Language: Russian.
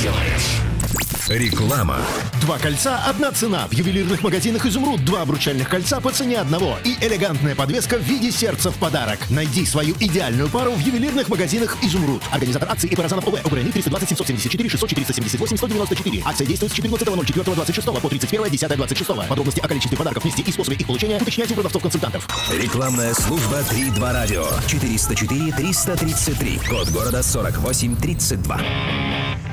сделаешь. Реклама. 2 кольца, 1 цена. В ювелирных магазинах «Изумруд» 2 обручальных кольца по цене одного. И элегантная подвеска в виде сердца в подарок. Найди свою идеальную пару в ювелирных магазинах «Изумруд». Организатор акции ИП Розанов ОВ. УГРН 320 774 600 478 194. Акция действует с 14.04.26 по 31.10.26. Подробности о количестве подарков, месте и способе их получения уточняйте у продавцов-консультантов. Рекламная служба 3-2 радио. 404 333. Код города 4832.